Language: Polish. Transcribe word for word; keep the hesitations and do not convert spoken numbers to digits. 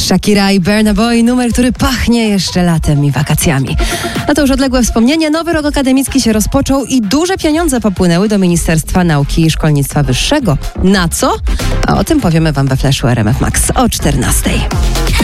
Shakira i Burna Boy, numer, który pachnie jeszcze latem i wakacjami. No to już odległe wspomnienie. Nowy rok akademicki się rozpoczął i duże pieniądze popłynęły do Ministerstwa Nauki i Szkolnictwa Wyższego. Na co? A o tym powiemy Wam we Flashu R M F Max o czternastej.